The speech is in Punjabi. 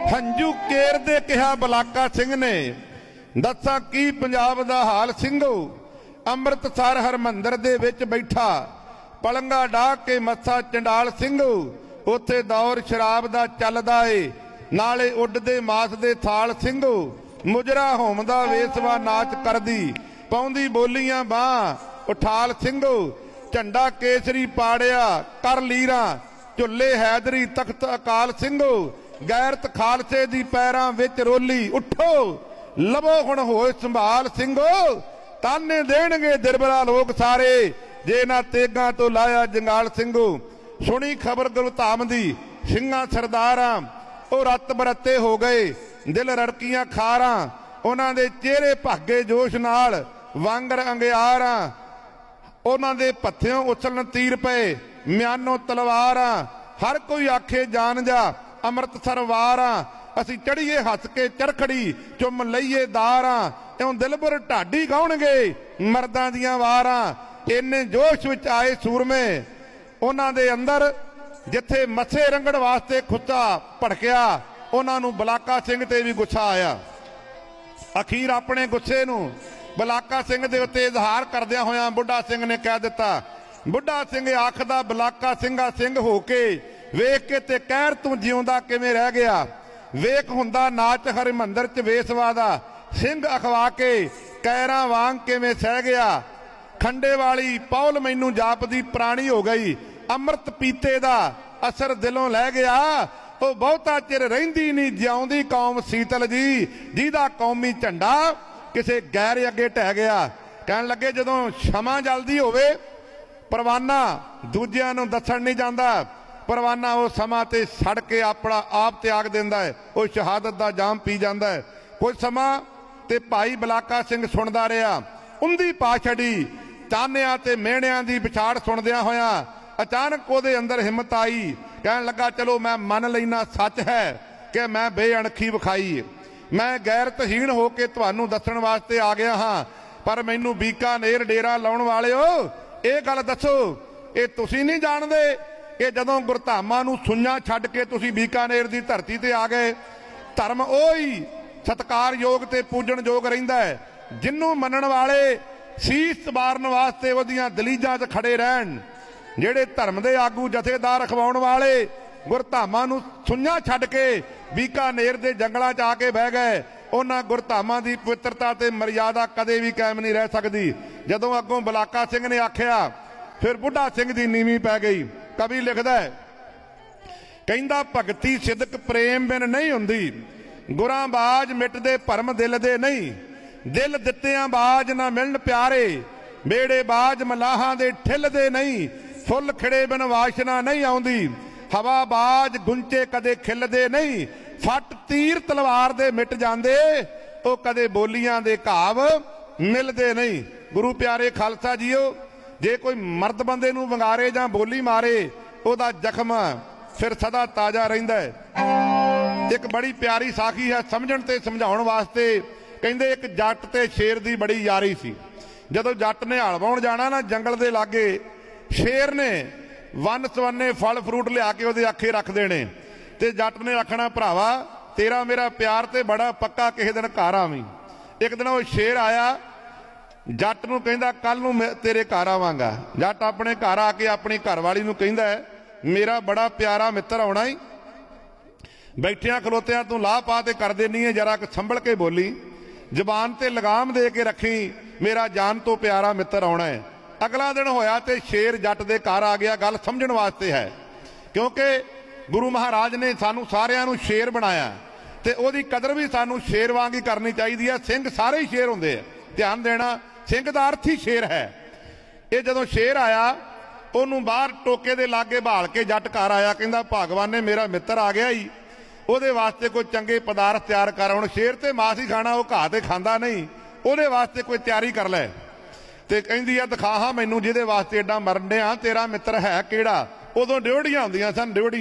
ਹੰਝੂ ਕੇਰਦੇ ਕਿਹਾ ਬਲਾਕਾ ਸਿੰਘ ਨੇ, ਦੱਸਾਂ ਕੀ ਪੰਜਾਬ ਦਾ ਹਾਲ ਸਿੰਘੋ। ਅੰਮ੍ਰਿਤਸਰ ਹਰਮੰਦਰ ਦੇ ਵਿੱਚ ਬੈਠਾ ਪਲੰਗਾ ਡਾਹ ਕੇ ਮੱਥਾ ਚੰਡਾਲ ਸਿੰਘੋ। ਉੱਥੇ ਦੌਰ ਸ਼ਰਾਬ ਦਾ ਚੱਲਦਾ ਏ, ਨਾਲੇ ਉੱਡਦੇ ਮਾਸ ਦੇ ਥਾਲ ਸਿੰਘੋ। ਮੁਜਰਾ ਹੋਮਦਾ ਵੇਸਵਾ ਨਾਚ ਕਰਦੀ, ਪਾਉਂਦੀ ਬੋਲੀਆਂ ਬਾਹ ਉਠਾਲ ਸਿੰਘੋ। ਝੰਡਾ ਕੇਸਰੀ ਪਾੜਿਆ ਕਰ ਲੀਰਾਂ, ਝੁੱਲੇ ਹੈਦਰੀ ਤਖਤ ਅਕਾਲ ਸਿੰਘੋ। ਗੈਰਤ ਖਾਲਸੇ ਦੀ ਪੈਰਾਂ ਵਿੱਚ ਰੋਲੀ, ਉੱਠੋ ਲਵੋ ਹੁਣ ਹੋਏ ਸੰਭਾਲ ਸਿੰਘੋ। ਤਾਨੇ ਦੇਣਗੇ ਦਿਰਬਰਾ ਲੋਕ ਸਾਰੇ, ਜੇ ਨਾ ਤੇਗਾਂ ਤੋਂ ਲਾਇਆ ਜੰਗਾਲ ਸਿੰਘੋ। ਸੁਣੀ ਖਬਰ ਗੁਰਧਾਮ ਦੀ ਸਿੰਘਾਂ ਸਰਦਾਰਾਂ, ਉਹ ਰੱਤ ਬਰੱਤੇ ਹੋ ਗਏ ਦਿਲ ਰੜਕੀਆਂ ਖਾਰਾਂ। ਉਹਨਾਂ ਦੇ ਚਿਹਰੇ ਭਾਗੇ ਜੋਸ਼ ਨਾਲ ਵਾਂਗਰ ਅੰਗਿਆਰਾਂ, ਉਹਨਾਂ ਦੇ ਪੱਥਿਓਂ ਉਛਲਣ ਤੀਰ ਪਏ ਮਿਆਨੋਂ ਤਲਵਾਰਾਂ। ਹਰ ਕੋਈ ਆਖੇ ਜਾਣ ਜਾ ਅੰਮ੍ਰਿਤਸਰ ਵਾਰਾਂ, ਅਸੀਂ ਚੜੀਏ ਹੱਸ ਕੇ ਚਰਖੜੀ ਚੁੰਮ ਲਈਏ ਦਾਰਾਂ। ਇਉਂ ਦਿਲਬਰ ਢਾਡੀ ਗਾਉਣਗੇ ਮਰਦਾਂ ਦੀਆਂ ਵਾਰਾਂ। ਇੰਨੇ ਜੋਸ਼ ਵਿੱਚ ਆਏ ਸੂਰਮੇ ਉਹਨਾਂ ਦੇ ਅੰਦਰ, ਜਿੱਥੇ ਮੱਥੇ ਰੰਗਣ ਵਾਸਤੇ ਖੁੱਤਾ ਭੜਕਿਆ, ਉਹਨਾਂ ਨੂੰ ਬਲਾਕਾ ਸਿੰਘ ਤੇ ਵੀ ਗੁੱਸਾ ਆਇਆ। ਅਖੀਰ ਆਪਣੇ ਗੁੱਸੇ ਨੂੰ ਬਲਾਕਾ ਸਿੰਘ ਦੇ ਉੱਤੇ ਇਜ਼ਹਾਰ ਕਰਦਿਆਂ ਹੋਇਆਂ ਬੁੱਢਾ ਸਿੰਘ ਨੇ ਕਹਿ ਦਿੱਤਾ। ਬੁੱਢਾ ਸਿੰਘ ਆਖਦਾ, ਬਲਾਕਾ ਸਿੰਘਾ ਸਿੰਘ ਹੋ ਕੇ ਵੇਖ ਕੇ ਤੇ ਕਹਿਰ ਤੂੰ ਜਿਉਂਦਾ ਕਿਵੇਂ ਰਹਿ ਗਿਆ। ਵੇਖ ਹੁੰਦਾ ਨਾਚ ਹਰਿਮੰਦਰ ਚ ਵੇਸਵਾ ਦਾ, ਸਿੰਘ ਅਖਵਾ ਕੇ ਕੈਰਾਂ ਵਾਂਗ ਕਿਵੇਂ ਸਹਿ ਗਿਆ। ਖੰਡੇ ਵਾਲੀ ਪੌਲ ਮੈਨੂੰ ਜਾਪਦੀ ਪੁਰਾਣੀ ਹੋ ਗਈ, ਅੰਮ੍ਰਿਤ ਪੀਤੇ ਦਾ ਅਸਰ ਦਿਲੋਂ ਲੈ ਗਿਆ। ਉਹ ਬਹੁਤਾ ਚਿਰ ਰਹਿੰਦੀ ਨਹੀਂ ਜਿਉਂਦੀ ਕੌਮ ਸੀਤਲ ਜੀ, ਜਿਹਦਾ ਕੌਮੀ ਝੰਡਾ ਕਿਸੇ ਗੈਰ ਅੱਗੇ ਢਹਿ ਗਿਆ। ਕਹਿਣ ਲੱਗੇ, ਜਦੋਂ ਸ਼ਮਾ ਜਲਦੀ ਹੋਵੇ ਪਰਵਾਨਾ ਦੂਜਿਆਂ ਨੂੰ ਦੱਸਣ ਨਹੀਂ ਜਾਂਦਾ, ਪਰਵਾਨਾ ਉਹ ਸਮਾਂ ਤੇ ਸੜ ਕੇ ਆਪਣਾ ਆਪ ਤਿਆਗ ਦਿੰਦਾ ਹੈ, ਉਹ ਸ਼ਹਾਦਤ ਦਾ ਜਾਮ ਪੀ ਜਾਂਦਾ ਹੈ। ਕੁਝ ਸਮਾਂ ਤੇ ਭਾਈ ਬਲਾਕਾ ਸਿੰਘ ਸੁਣਦਾ ਰਿਹਾ, ਉਹਦੀ ਪਾ ਛੜੀ ਤਾਨਿਆਂ ਤੇ ਮਿਹਣਿਆਂ ਦੀ ਵਿਛਾੜ ਸੁਣਦਿਆਂ ਹੋਇਆਂ ਅਚਾਨਕ ਉਹਦੇ ਅੰਦਰ ਹਿੰਮਤ ਆਈ। ਕਹਿਣ ਲੱਗਾ, ਚਲੋ ਮੈਂ ਮੰਨ ਲੈਣਾ ਸੱਚ ਹੈ ਕਿ ਮੈਂ ਬੇਅਣਖੀ ਵਿਖਾਈ, ਮੈਂ ਗੈਰਤਹੀਣ ਹੋ ਕੇ ਤੁਹਾਨੂੰ ਦੱਸਣ ਵਾਸਤੇ ਆ ਗਿਆ ਹਾਂ। ਪਰ ਮੈਨੂੰ ਬੀਕਾਨੇਰ ਡੇਰਾ ਲਾਉਣ ਵਾਲਿਓ ਇਹ ਗੱਲ ਦੱਸੋ, ਇਹ ਤੁਸੀਂ ਨਹੀਂ ਜਾਣਦੇ ਕਿ ਜਦੋਂ ਗੁਰਧਾਮਾਂ ਨੂੰ ਸੁੰਨਾਂ ਛੱਡ ਕੇ ਤੁਸੀਂ ਬੀਕਾਨੇਰ ਦੀ ਧਰਤੀ ਤੇ ਆ ਗਏ, ਧਰਮ ਉਹੀ ਸਤਿਕਾਰਯੋਗ ਤੇ ਪੂਜਣਯੋਗ ਰਹਿੰਦਾ ਹੈ ਜਿਹਨੂੰ ਮੰਨਣ ਵਾਲੇ ਸੀਸ ਵਾਰਨ ਵਾਸਤੇ ਉਹਦੀਆਂ ਦਲੀਜਾਂ 'ਚ ਖੜੇ ਰਹਿਣ। ਜਿਹੜੇ ਧਰਮ ਦੇ ਆਗੂ ਜਥੇਦਾਰ ਅਖਵਾਉਣ ਵਾਲੇ ਗੁਰਧਾਮਾਂ ਨੂੰ ਸੁੰਨਾਂ ਛੱਡ ਕੇ ਬੀਕਾਨੇਰ ਦੇ ਜੰਗਲਾਂ 'ਚ ਆ ਕੇ ਬਹਿ ਗਏ, ਉਹਨਾਂ ਗੁਰਧਾਮਾਂ ਦੀ ਪਵਿੱਤਰਤਾ ਤੇ ਮਰਿਆਦਾ ਕਦੇ ਵੀ ਕਾਇਮ ਨਹੀਂ ਰਹਿ ਸਕਦੀ। ਜਦੋਂ ਅੱਗੋਂ ਬਲਾਕਾ ਸਿੰਘ ਨੇ ਆਖਿਆ, ਫਿਰ ਬੁੱਢਾ ਸਿੰਘ ਦੀ ਨੀਵੀਂ ਪੈ ਗਈ। ਕਵੀ ਲਿਖਦਾ ਹੈ, ਕਹਿੰਦਾ ਭਗਤੀ ਸਿਦਕ ਪ੍ਰੇਮ ਬਿਨ ਨਹੀਂ ਹੁੰਦੀ, ਗੁਰਾਂ ਬਾਜ ਮਿਟਦੇ ਭਰਮ ਦਿਲ ਦੇ ਨਹੀਂ। ਦਿਲ ਦਿੱਤਿਆਂ ਬਾਜ ਨਾ ਮਿਲਣ ਪਿਆਰੇ, ਮੇੜੇ ਬਾਜ ਮਲਾਹਾਂ ਦੇ ਠਿੱਲਦੇ ਨਹੀਂ। ਫੁੱਲ ਖਿੜੇ ਬਿਨ ਵਾਸ਼ਨਾ ਨਹੀਂ ਆਉਂਦੀ, ਹਵਾ ਬਾਜ ਗੁੰਚੇ ਕਦੇ ਖਿਲਦੇ ਨਹੀਂ। ਫੱਟ ਤੀਰ ਤਲਵਾਰ ਦੇ ਮਿਟ ਜਾਂਦੇ, ਉਹ ਕਦੇ ਬੋਲੀਆਂ ਦੇ ਘਾਵ ਮਿਲਦੇ ਨਹੀਂ। ਗੁਰੂ ਪਿਆਰੇ ਖਾਲਸਾ ਜੀਓ, ਜੇ ਕੋਈ ਮਰਦ ਬੰਦੇ ਨੂੰ ਵੰਗਾਰੇ ਜਾਂ ਬੋਲੀ ਮਾਰੇ, ਉਹਦਾ ਜ਼ਖਮ ਫਿਰ ਸਦਾ ਤਾਜ਼ਾ ਰਹਿੰਦਾ ਹੈ। ਇੱਕ ਬੜੀ ਪਿਆਰੀ ਸਾਖੀ ਹੈ ਸਮਝਣ ਤੇ ਸਮਝਾਉਣ ਵਾਸਤੇ। ਕਹਿੰਦੇ ਇੱਕ ਜੱਟ ਤੇ ਸ਼ੇਰ ਦੀ ਬੜੀ ਯਾਰੀ ਸੀ। ਜਦੋਂ ਜੱਟ ਨੇ ਹਲ ਵਾਹੁਣ ਜਾਣਾ ਨਾ ਜੰਗਲ ਦੇ ਲਾਗੇ, ਸ਼ੇਰ ਨੇ ਵੰਨ ਸਵੰਨੇ ਫਲ ਫਰੂਟ ਲਿਆ ਕੇ ਉਹਦੇ ਆਖੇ ਰੱਖ ਦੇਣੇ, ਤੇ ਜੱਟ ਨੇ ਆਖਣਾ, ਭਰਾਵਾ ਤੇਰਾ ਮੇਰਾ ਪਿਆਰ ਤੇ ਬੜਾ ਪੱਕਾ, ਕਿਸੇ ਦਿਨ ਘਰ ਆਵੀਂ। ਇੱਕ ਦਿਨ ਉਹ ਸ਼ੇਰ ਆਇਆ, ਜੱਟ ਨੂੰ ਕਹਿੰਦਾ, ਕੱਲ ਨੂੰ ਮੈਂ ਤੇਰੇ ਘਰ ਆਵਾਂਗਾ। ਜੱਟ ਆਪਣੇ ਘਰ ਆ ਕੇ ਆਪਣੀ ਘਰਵਾਲੀ ਨੂੰ ਕਹਿੰਦਾ, ਮੇਰਾ ਬੜਾ ਪਿਆਰਾ ਮਿੱਤਰ ਆਉਣਾ ਈ, ਬੈਠਿਆਂ ਖਲੋਤਿਆਂ ਤੂੰ ਲਾਹ ਪਾ ਤੇ ਕਰ ਦੇਣੀ ਹੈ, ਜਰਾ ਸੰਭਲ ਕੇ ਬੋਲੀ, ਜ਼ਬਾਨ ਤੇ ਲਗਾਮ ਦੇ ਕੇ ਰੱਖੀ, ਮੇਰਾ ਜਾਨ ਤੋਂ ਪਿਆਰਾ ਮਿੱਤਰ ਆਉਣਾ ਹੈ। ਅਗਲਾ ਦਿਨ ਹੋਇਆ ਤੇ ਸ਼ੇਰ ਜੱਟ ਦੇ ਘਰ ਆ ਗਿਆ। ਗੱਲ ਸਮਝਣ ਵਾਸਤੇ ਹੈ, ਕਿਉਂਕਿ ਗੁਰੂ ਮਹਾਰਾਜ ਨੇ ਸਾਨੂੰ ਸਾਰਿਆਂ ਨੂੰ ਸ਼ੇਰ ਬਣਾਇਆ ਤੇ ਉਹਦੀ ਕਦਰ ਵੀ ਸਾਨੂੰ ਸ਼ੇਰ ਵਾਂਗ ਹੀ ਕਰਨੀ ਚਾਹੀਦੀ ਹੈ। ਸਿੰਘ ਸਾਰੇ ਹੀ ਸ਼ੇਰ ਹੁੰਦੇ ਆ, ਧਿਆਨ ਦੇਣਾ, ਸਿੰਘ ਦਾ ਅਰਥ ਹੀ ਸ਼ੇਰ ਹੈ। ਇਹ ਜਦੋਂ ਸ਼ੇਰ ਆਇਆ, ਉਹਨੂੰ ਬਾਹਰ ਟੋਕੇ ਦੇ ਲਾਗੇ ਭਾਲ ਕੇ ਜੱਟ ਘਰ ਆਇਆ, ਕਹਿੰਦਾ, ਭਗਵਾਨ ਨੇ ਮੇਰਾ ਮਿੱਤਰ ਆ ਗਿਆ ਹੀ, ਉਹਦੇ ਵਾਸਤੇ ਕੋਈ ਚੰਗੇ ਪਦਾਰਥ ਤਿਆਰ ਕਰ। ਹੁਣ ਸ਼ੇਰ ਤੇ ਮਾਸ ਹੀ ਖਾਣਾ, ਉਹ ਘਾਹ ਤੇ ਖਾਂਦਾ ਨਹੀਂ, ਉਹਦੇ ਵਾਸਤੇ ਕੋਈ ਤਿਆਰੀ ਕਰ ਲੈ। ਤੇ ਕਹਿੰਦੀ ਆ, ਦਿਖਾ ਹਾਂ ਮੈਨੂੰ ਜਿਹਦੇ ਵਾਸਤੇ ਏਡਾ ਮਰਨ ਡਿਆ, ਤੇਰਾ ਮਿੱਤਰ ਹੈ ਕਿਹੜਾ। ਉਦੋਂ ਡਿਉੜੀਆਂ ਹੁੰਦੀਆਂ ਸਨ, ਡਿਉੜੀ